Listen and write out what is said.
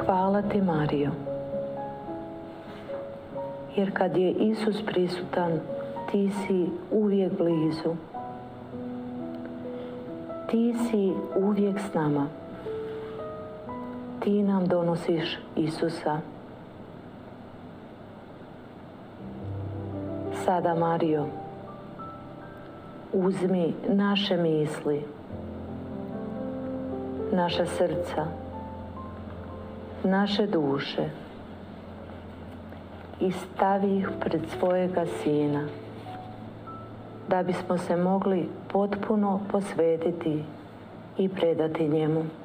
Hvala ti, Marijo, jer kad je Isus prisutan, ti si uvijek blizu. Ti si uvijek s nama. Ti nam donosiš Isusa. Sada, Marijo, uzmi naše misli, naša srca, naše duše i stavi ih pred svojega Sina, da bismo se mogli potpuno posvetiti i predati njemu.